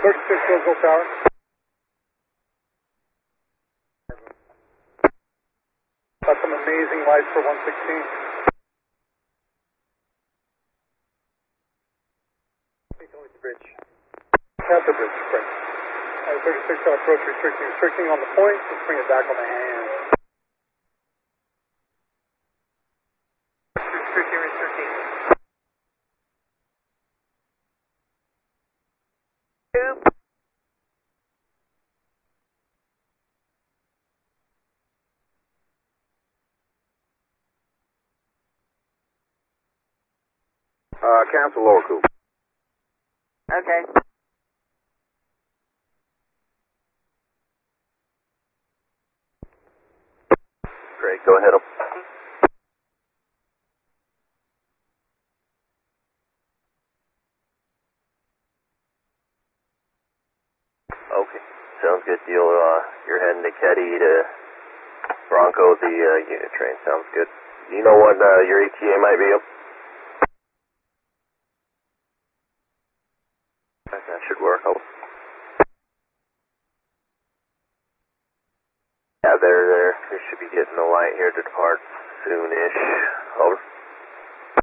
36 Roseville Tower. Got some amazing lights for 116. Bridge. At the bridge, correct. 36 approach restricting. Restricting on the point, let's bring it back on the hand. Restricting. Cancel lower coupe. Okay. Great, go ahead up. Okay, sounds good deal. You're heading to Ketty to Bronco, the unit train. Sounds good. Do you know what your ETA might be up? That should work. Oh. Yeah, they should be getting the light here to depart soonish. Over.